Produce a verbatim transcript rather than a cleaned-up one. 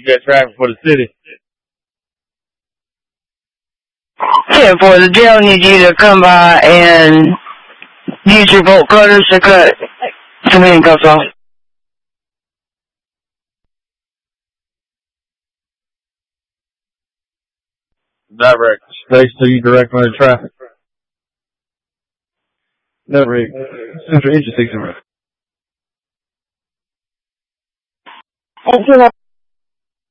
got traffic for the city. Yeah, for the jail need you to come by and use your bolt cutters to cut some handcuffs off. Direct. Space to you direct on the traffic. No, Rick. Central Intersection. Thank you.